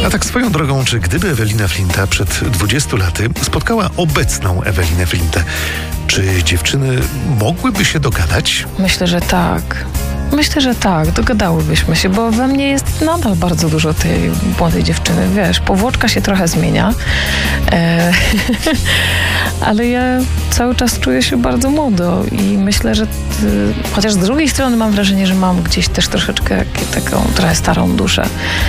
A tak swoją drogą, czy gdyby Ewelina Flinta przed 20 laty spotkała obecną Ewelinę Flintę, czy dziewczyny mogłyby się dogadać? Myślę, że tak. Dogadałybyśmy się, bo we mnie jest nadal bardzo dużo tej młodej dziewczyny, wiesz, powłoczka się trochę zmienia, ale ja cały czas czuję się bardzo młodo i myślę, że chociaż z drugiej strony mam wrażenie, że mam gdzieś też troszeczkę taką trochę starą duszę.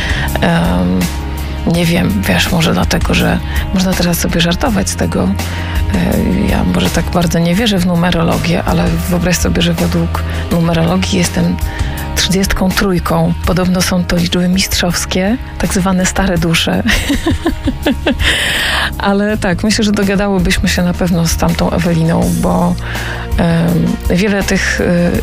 Nie wiem, wiesz, może dlatego, że można teraz sobie żartować z tego. Ja może tak bardzo nie wierzę w numerologię, ale wyobraź sobie, że według numerologii jestem 33. Podobno są to liczby mistrzowskie, tak zwane stare dusze. Ale tak, myślę, że dogadałybyśmy się na pewno z tamtą Eweliną, bo wiele tych...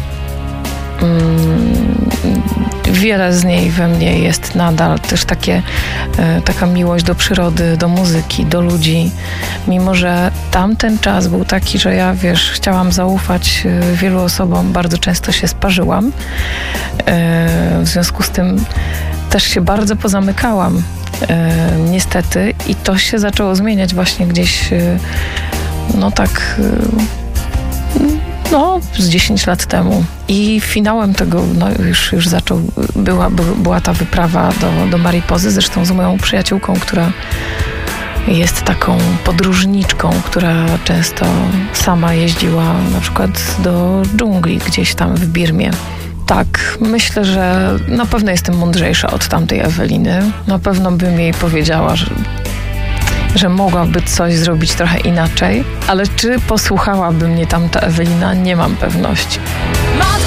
wiele z niej we mnie jest nadal też taka miłość do przyrody, do muzyki, do ludzi. Mimo że tamten czas był taki, że ja, wiesz, chciałam zaufać wielu osobom, bardzo często się sparzyłam. W związku z tym też się bardzo pozamykałam, niestety. I to się zaczęło zmieniać właśnie gdzieś, z 10 lat temu. I finałem tego, już była ta wyprawa do Maripozy, zresztą z moją przyjaciółką, która jest taką podróżniczką, która często sama jeździła na przykład do dżungli gdzieś tam w Birmie. Tak, myślę, że na pewno jestem mądrzejsza od tamtej Eweliny. Na pewno bym jej powiedziała, że mogłaby coś zrobić trochę inaczej, ale czy posłuchałaby mnie tamta Ewelina, nie mam pewności.